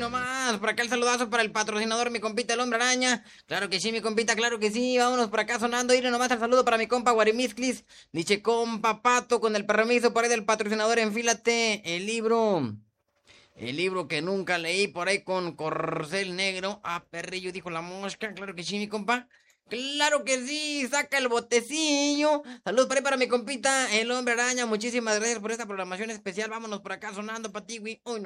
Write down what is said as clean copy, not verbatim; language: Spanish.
nomás, por acá el saludazo para el patrocinador, mi compita el Hombre Araña. Claro que sí, mi compita, claro que sí. Vámonos por acá sonando. Iré nomás al saludo para mi compa Guarimisclis. Dice compa Pato, con el permiso por ahí del patrocinador, enfílate el libro. El libro que nunca leí por ahí con corcel negro. Ah, perrillo, dijo la mosca. Claro que sí, mi compa. Claro que sí, saca el botecillo. Saludos por ahí para mi compita, el Hombre Araña. Muchísimas gracias por esta programación especial. Vámonos por acá sonando para ti, güey. Uy,